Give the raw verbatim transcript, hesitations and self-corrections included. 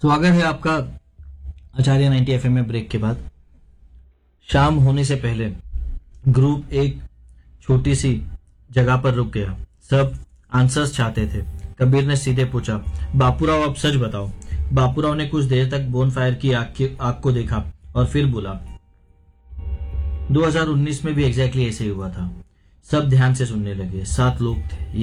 स्वागत है आपका आचार्य नाइंटी एफएम में। ब्रेक के बाद शाम होने से पहले ग्रुप एक छोटी सी जगह पर रुक गया। सब आंसर्स चाहते थे। कबीर ने सीधे पूछा, बापूराव अब सच बताओ। बापूराव ने कुछ देर तक बोन फायर की आग की आग को देखा और फिर बोला, दो हज़ार उन्नीस में भी एग्जैक्टली ऐसे ही हुआ था। सब ध्यान से सुनने लगे। सात लोग थे।